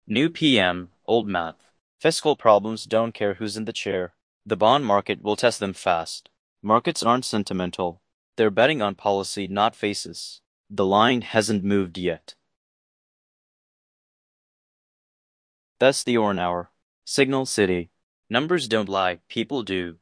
New PM, old math. Fiscal problems don't care who's in the chair. The bond market will test them fast. Markets aren't sentimental. They're betting on policy, not faces. The line hasn't moved yet. That's the Orn Hour. Signal City. Numbers don't lie, people do.